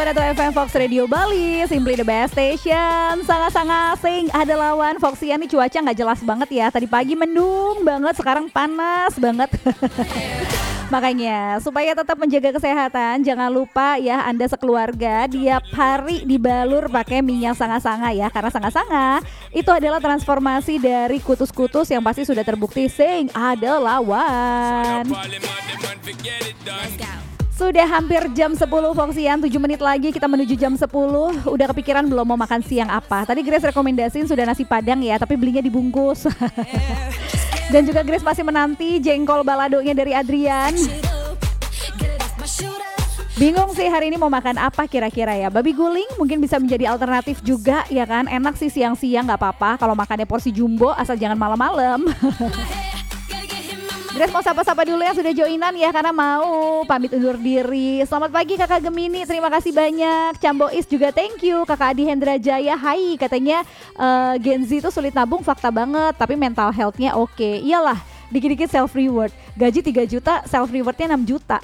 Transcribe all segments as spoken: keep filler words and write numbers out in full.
Wadah F M Fox Radio Bali, simply the best station. Sangat-sangat sing ada lawan Foxian nih, cuaca nggak jelas banget ya. Tadi pagi mendung banget, sekarang panas banget. Makanya supaya tetap menjaga kesehatan, jangan lupa ya Anda sekeluarga tiap hari dibalur pakai minyak sanga-sanga ya. Karena sanga-sanga itu adalah transformasi dari kutus-kutus yang pasti sudah terbukti sing ada lawan. Sudah hampir jam sepuluh Foxian, tujuh menit lagi kita menuju jam sepuluh. Udah kepikiran belum mau makan siang apa? Tadi Grace rekomendasiin sudah nasi padang ya, tapi belinya dibungkus. Dan juga Grace masih menanti jengkol baladonya dari Adrian. Bingung sih hari ini mau makan apa kira-kira ya. Babi guling mungkin bisa menjadi alternatif juga ya kan. Enak sih siang-siang gak apa-apa kalau makannya porsi jumbo, asal jangan malam-malam. Grace mau sapa-sapa dulu yang sudah joinan ya, karena mau pamit undur diri. Selamat pagi Kakak Gemini, terima kasih banyak. Cambois juga thank you. Kakak Adi Hendra Jaya, hai. Katanya uh, Gen Z itu sulit nabung, fakta banget. Tapi mental health-nya oke. Okay. Iyalah, dikit-dikit self reward. Gaji tiga juta, self rewardnya enam juta.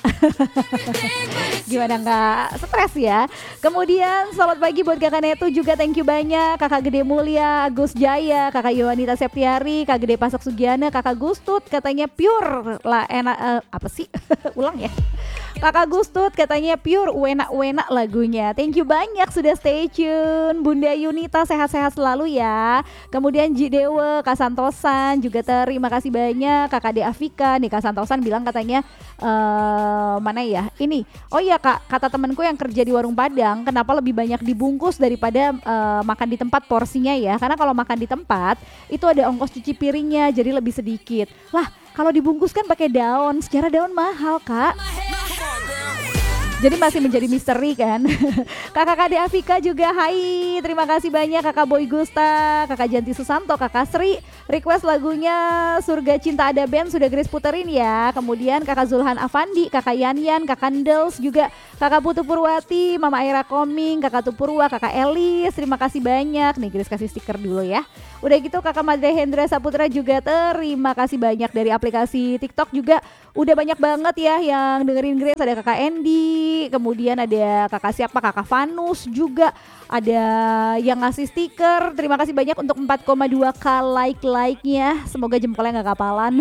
Gimana gak stres ya. Kemudian selamat pagi buat Kakak Netu juga, thank you banyak. Kakak Gede Mulia, Agus Jaya, Kakak Yohanita Septiari, Kak Gede Pasak Sugiana, Kakak Gustut katanya pure lah enak uh, apa sih? Ulang ya. Kakak Gustut katanya pure wena-wena lagunya. Thank you banyak sudah stay tune. Bunda Yunita sehat-sehat selalu ya. Kemudian Ji Dewa, Kak Santosan juga terima kasih banyak. Kakak De Afika nih, Kak Santosan bilang katanya uh, mana ya? Ini. Oh iya Kak, kata temanku yang kerja di warung Padang, kenapa lebih banyak dibungkus daripada uh, makan di tempat porsinya ya? Karena kalau makan di tempat itu ada ongkos cuci piringnya, jadi lebih sedikit. Lah, kalau dibungkus kan pakai daun, secara daun mahal Kak. Jadi masih menjadi misteri kan. Kakak Kade Afika juga hai. Terima kasih banyak Kakak Boy Gusta, Kakak Janti Susanto, Kakak Sri. Request lagunya Surga Cinta Ada Band sudah Grace puterin ya. Kemudian Kakak Zulhan Afandi, Kakak Yan Yan, Kakak Ndels juga, Kakak Putu Purwati, Mama Aira Koming, Kakak Tupurwa, Kakak Elis. Terima kasih banyak. Nih Grace kasih stiker dulu ya. Udah gitu Kakak Madre Hendra Saputra juga terima kasih banyak. Dari aplikasi TikTok juga udah banyak banget ya yang dengerin Grace. Ada Kakak Endi, kemudian ada Kakak siapa, Kakak Vanus juga, ada yang ngasih stiker. Terima kasih banyak untuk empat koma dua k like-like-nya. Semoga jempolnya gak kapalan.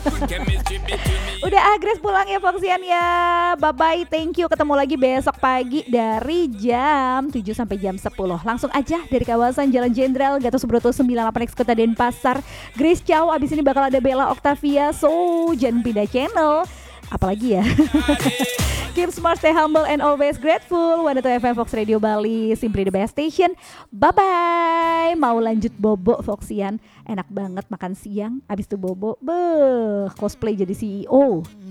Udah ah Grace pulang ya Foxian ya. Bye-bye, thank you. Ketemu lagi besok pagi dari jam tujuh sampai jam sepuluh. Langsung aja dari kawasan Jalan Jenderal Gatot Subroto sembilan puluh delapan X Kota Denpasar. Grace ciao, abis ini bakal ada Bella Octavia. So jangan pindah channel. Apalagi ya. Keep smart, stay humble, and always grateful. Wadah F M Fox Radio Bali, simply the best station. Bye-bye. Mau lanjut bobo Foxian. Enak banget makan siang, abis itu bobo. Beuh, cosplay jadi C E O.